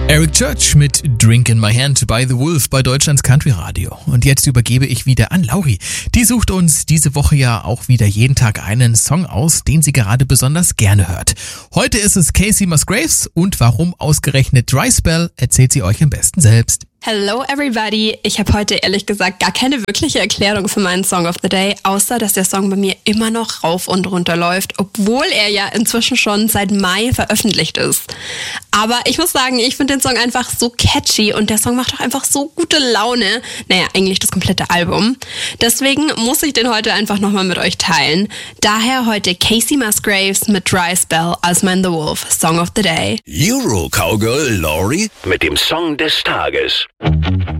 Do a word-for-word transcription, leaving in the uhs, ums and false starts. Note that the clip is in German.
Eric Church mit Drink in My Hand bei The Wolf bei Deutschlands Country Radio. Und jetzt übergebe ich wieder an Lauri. Die sucht uns diese Woche ja auch wieder jeden Tag einen Song aus, den sie gerade besonders gerne hört. Heute ist es Kacey Musgraves und warum ausgerechnet Dry Spell, erzählt sie euch am besten selbst. Hello everybody! Ich habe heute ehrlich gesagt gar keine wirkliche Erklärung für meinen Song of the Day, außer dass der Song bei mir immer noch rauf und runter läuft, obwohl er ja inzwischen schon seit Mai veröffentlicht ist. Aber ich muss sagen, ich finde den Song einfach so catchy und der Song macht auch einfach so gute Laune. Naja, eigentlich das komplette Album. Deswegen muss ich den heute einfach nochmal mit euch teilen. Daher heute Kacey Musgraves mit Dry Spell als mein The Wolf Song of the Day. Euro Cowgirl Lauri mit dem Song des Tages.